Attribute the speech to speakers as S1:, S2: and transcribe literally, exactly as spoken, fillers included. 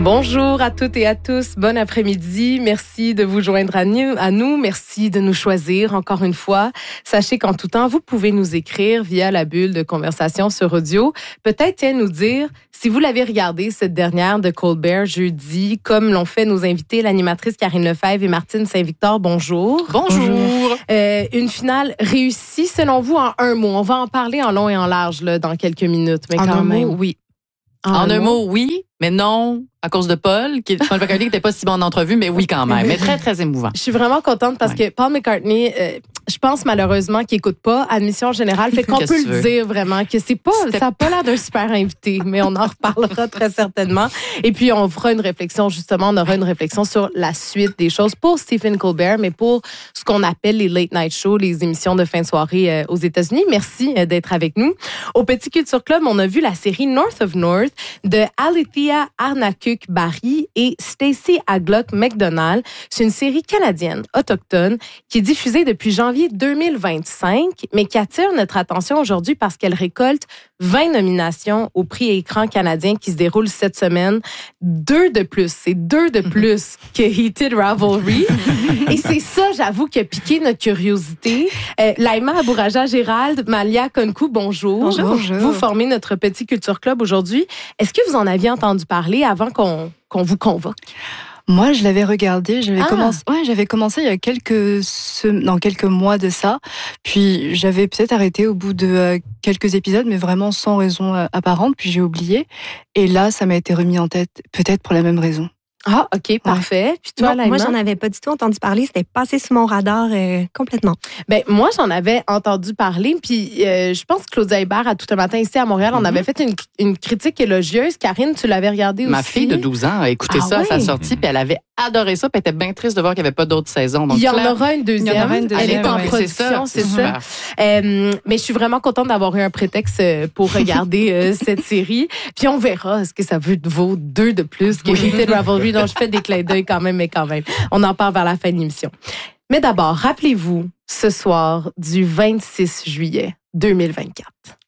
S1: Bonjour à toutes et à tous. Bon après-midi. Merci de vous joindre à nous. Merci de nous choisir encore une fois. Sachez qu'en tout temps, vous pouvez nous écrire via la bulle de conversation sur audio. Peut-être tiens, nous dire si vous l'avez regardé, cette dernière de Colbert jeudi, comme l'ont fait nos invités, l'animatrice Karine Lefebvre et Martine Saint-Victor. Bonjour.
S2: Bonjour.
S1: Euh, une finale réussie selon vous en un mot. On va en parler en long et en large là, dans quelques minutes. Mais
S2: en
S1: quand
S2: un
S1: même.
S2: mot, oui.
S1: En,
S2: en un
S1: mot,
S2: mot, oui, mais non à cause de Paul, qui Paul McCartney qui n'était pas si bon en entrevue, mais oui quand même, mais très très émouvant.
S1: Je suis vraiment contente parce ouais. que Paul McCartney, euh, je pense malheureusement qu'il écoute pas Admission Générale, fait qu'on peut le dire vraiment que c'est pas, C'était... ça n'a pas l'air d'un super invité, mais on en reparlera très certainement. Et puis on fera une réflexion justement, on aura une réflexion sur la suite des choses pour Stephen Colbert, mais pour ce qu'on appelle les late night shows, les émissions de fin de soirée euh, aux États-Unis. Merci euh, d'être avec nous. Au Petit Culture Club, on a vu la série North of North de Alethea Arnakuk-Barry et Stacey Aglock McDonald. C'est une série canadienne, autochtone, qui est diffusée depuis janvier deux mille vingt-cinq, mais qui attire notre attention aujourd'hui parce qu'elle récolte vingt nominations au prix écran canadien qui se déroule cette semaine. Deux de plus. C'est deux de plus que Heated Ravelry. Et c'est ça, j'avoue, qui a piqué notre curiosité. Euh, Laïma Abouraja-Gérald, Malia Konkou, bonjour.
S3: Bonjour. Bonjour.
S1: Vous formez notre Petit Culture Club aujourd'hui. Est-ce que vous en aviez entendu parler avant qu'on qu'on vous convoque?
S3: Moi, je l'avais regardé. J'avais
S1: ah.
S3: commencé. Ouais, j'avais commencé il y a quelques sem- non, quelques mois de ça. Puis j'avais peut-être arrêté au bout de euh, quelques épisodes, mais vraiment sans raison euh, apparente. Puis j'ai oublié. Et là, ça m'a été remis en tête, peut-être pour la même raison.
S1: Ah, OK, parfait.
S4: Ouais. Puis toi, non, moi, j'en avais pas du tout entendu parler. C'était passé sous mon radar euh, complètement.
S1: Ben moi, j'en avais entendu parler. Puis euh, je pense que Claudia Hébert, à Tout un matin ici à Montréal, mm-hmm. on avait fait une, une critique élogieuse. Karine, tu l'avais regardée aussi.
S2: Ma fille de douze ans a écouté ah, ça ouais. à sa sortie, puis elle avait adoré ça, puis elle était bien triste de voir qu'il n'y avait pas d'autres saisons. Donc,
S1: il y en
S2: là,
S1: aura une deuxième.
S3: Il y en aura une deuxième.
S1: Elle est en
S2: ouais,
S1: production, c'est ça.
S2: C'est ça.
S1: Euh, mais je suis vraiment contente d'avoir eu un prétexte pour regarder euh, cette série. Puis on verra ce que ça vaut deux de plus que Heated Ravelry, dont je fais des clins d'œil quand même, mais quand même. On en parle vers la fin de l'émission. Mais d'abord, rappelez-vous, ce soir du vingt-six juillet deux mille vingt-quatre.